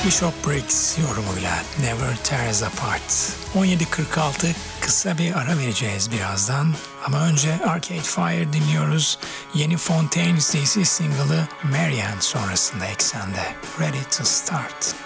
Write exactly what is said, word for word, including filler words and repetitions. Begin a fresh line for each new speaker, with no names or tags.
Bishop Briggs yorumuyla Never Tear Us Apart. on yedi kırk altı kısa bir ara vereceğiz birazdan. Ama önce Arcade Fire dinliyoruz. Yeni Fontaines D C single'ı Marianne sonrasında eksende. Ready to Start.